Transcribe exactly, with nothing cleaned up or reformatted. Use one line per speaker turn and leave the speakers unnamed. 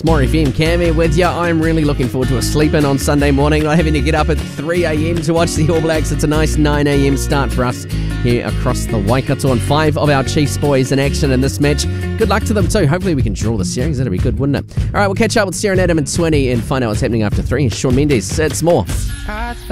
It's More F M, Cam here with you. I'm really looking forward to a sleep in on Sunday morning, not having to get up at three a.m. to watch the All Blacks. It's a nice nine a.m. start for us here across the Waikato, and five of our Chiefs boys in action in this match. Good luck to them too. Hopefully we can draw the series. That'd be good, wouldn't it? All right, we'll catch up with Sarah and Adam and twenty and find out what's happening after three. Shawn Mendes, it's more.